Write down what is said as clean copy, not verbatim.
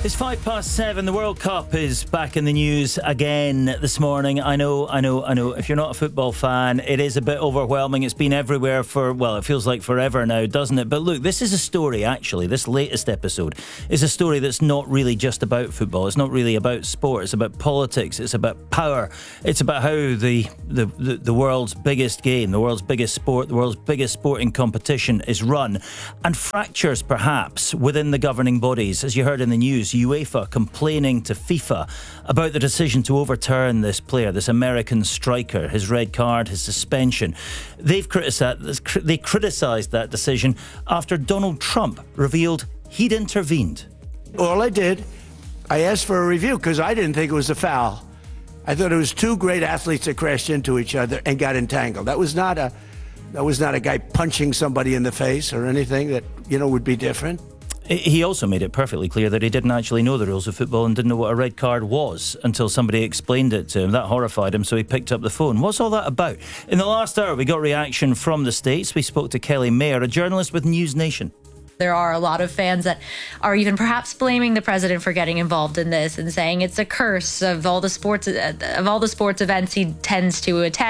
It's 7:05. The World Cup is back in the news again this morning. I know. If you're not a football fan, it is a bit overwhelming. It's been everywhere for, well, it feels like forever now, doesn't it? But look, this is a story, actually. This latest episode is a story that's not really just about football. It's not really about sport. It's about politics. It's about power. It's about how the world's biggest game, the world's biggest sport, the world's biggest sporting competition is run. And fractures, perhaps, within the governing bodies. As you heard in the news, UEFA complaining to FIFA about the decision to overturn this player, this American striker, his red card, his suspension. They criticised that decision after Donald Trump revealed he'd intervened. All I did, I asked for a review because I didn't think it was a foul. I thought it was two great athletes that crashed into each other and got entangled. That was not a guy punching somebody in the face or anything that, would be different. He also made it perfectly clear that he didn't actually know the rules of football and didn't know what a red card was until somebody explained it to him. That horrified him, so he picked up the phone. What's all that about? In the last hour, we got reaction from the States. We spoke to Kelly Mayer, a journalist with News Nation. There are a lot of fans that are even perhaps blaming the president for getting involved in this and saying it's a curse of all the sports events he tends to attend.